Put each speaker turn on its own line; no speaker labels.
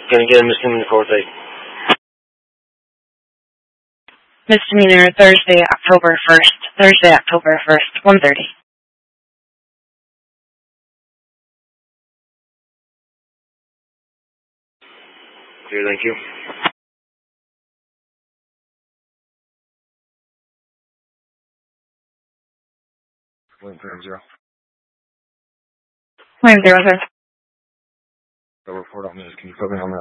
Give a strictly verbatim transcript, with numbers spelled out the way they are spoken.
Gonna get a misdemeanor court date.
Misdemeanor Thursday, October first. Thursday, October first, one thirty.
Okay, thank you. William zero zero.
William zero zero.
The report on this. Can you put me on that?